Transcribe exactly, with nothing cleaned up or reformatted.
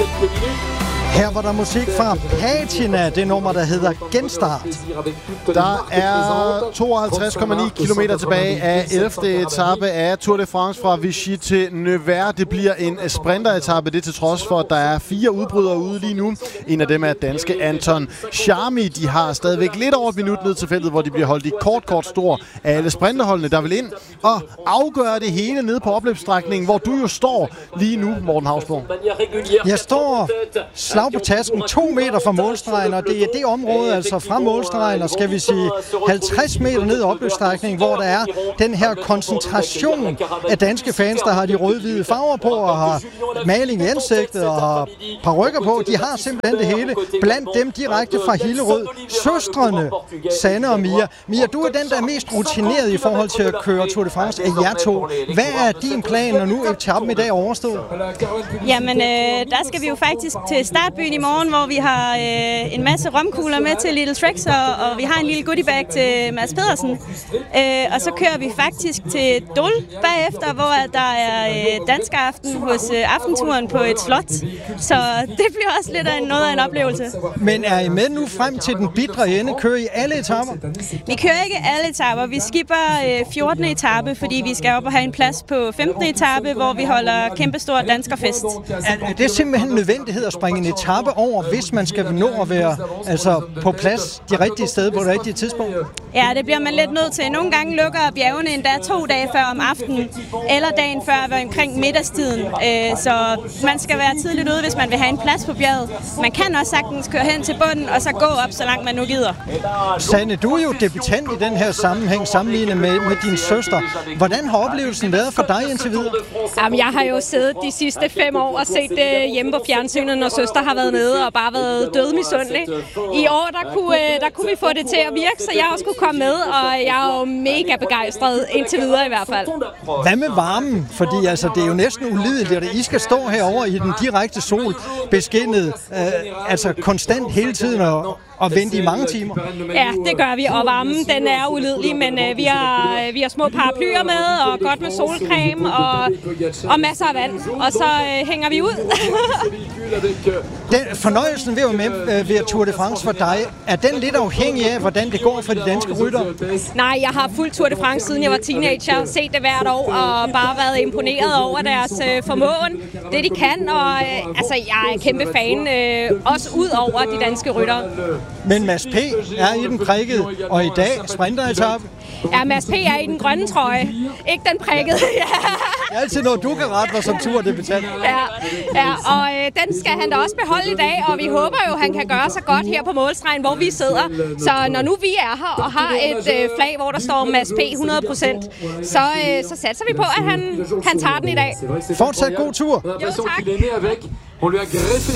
Her var der musik fra Patina, det nummer, der hedder Genstart. Der er tooghalvtreds komma ni kilometer tilbage af ellevte etape af Tour de France fra Vichy til Nevers. Det bliver en sprinteretape, det til trods for, at der er fire udbrydere ude lige nu. En af dem er danske Anton Charmi. De har stadigvæk lidt over et minut ned til feltet, hvor de bliver holdt i kort, kort stor af alle sprinterholdene, der vil ind og afgøre det hele nede på opløbsstrækningen, hvor du jo står lige nu, Morten Hausborg. Jeg står slag på tasken to meter fra målstregen, og det er det område, altså fra målstregen, og skal vi sige halvtreds meter ned opløbsstrækningen, hvor der er den her koncentration af danske fans, der har de rød-hvide farver på, og har maling i ansigtet, og har parykker på. De har simpelthen det hele. Blandt dem direkte fra Hillerød, søstrene Sanne og Mia. Mia, du er den, der er mest rutineret i forhold til at køre Tour de France af jer to. Hvad er din plan, når nu etappen i dag er overstået? Jamen, øh, der skal vi jo faktisk til startbyen i morgen, hvor vi har øh, en masse romkugler med til Little Tricks, og, og vi har en lille goodiebag til Mads Pedersen. Øh, og så kører vi faktisk til Dol bagefter, hvor der er øh, dansk aften hos øh, Aftenturen på et slot. Så det bliver også lidt af noget af en oplevelse. Men er I med nu frem til den bitre ende? Kører I alle etaper? Vi kører ikke alle etaper. Vi skipper øh, fjortende etape, fordi vi skal op og have en plads på femtende etape, hvor vi holder kæmpestor danskerfest. Er, er det simpelthen nødvendighed at springe en etape over, hvis man skal nå at være altså, på plads de rigtige steder på det rigtige tidspunkt? Ja, det bliver man lidt nødt til. Nogle gange lukker bjergene endda to dage før om aftenen, eller dagen før omkring middagstiden. Så man skal være tidligt ude, hvis man vil have en plads på bjerget. Man kan også sagtens køre hen til bunden, og så gå op, så langt man nu gider. Sanne, du er jo debutant i den her sammenhæng, sammenlignet med, med din søster. Hvordan har oplevelsen været for dig indtil videre? Jamen, jeg har jo siddet de sidste fem år og set det hjemme på fjernsynet, når søster har været nede og bare været dødmisundelig. I år, der kunne, der kunne vi få det til at virke, så jeg også kunne komme med, og jeg er jo mega begejstret indtil videre i hvert fald. Hvad med varmen? Fordi altså, det er jo næsten ulideligt, at I skal stå herovre i den direkte sol, beskinnet, øh, altså konstant hele tiden og, og vente i mange timer. Ja, det gør vi, og varmen den er ulidelig, men øh, vi, har, øh, vi har små paraplyer med, og godt med solcreme, og, og masser af vand, og så øh, hænger vi ud. Den fornøjelsen ved at være med ved Tour de France for dig, er den lidt afhængig af, hvordan det går for de danske ryttere? Nej, jeg har fulgt Tour de France, siden jeg var teenager, set det hvert år, og bare været imponeret over deres øh, formåen, det de kan, og øh, altså, jeg er kæmpe fan, øh, også ud over de danske ryttere. Men Mads P. er i den prikkede, og i dag sprinteretape. Ja, Mads P. er i den grønne trøje, ikke den prikkede. Det er altid noget, du kan rette mig som turdebutant. Ja, ja, og øh, den skal han da også beholde i dag, og vi håber jo, at han kan gøre sig godt her på målstregen, hvor vi sidder. Så når nu vi er her og har et øh, flag, hvor der står Mads P. hundrede procent, så, øh, så satser vi på, at han, han tager den i dag. Fortsat god tur. Jo, tak.